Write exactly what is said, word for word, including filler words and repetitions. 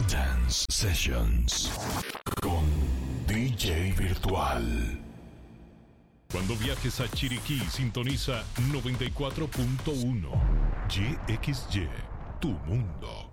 Dance Sessions con D J Virtual. Cuando viajes a Chiriquí, sintoniza noventa y cuatro punto uno Y X Y, tu mundo.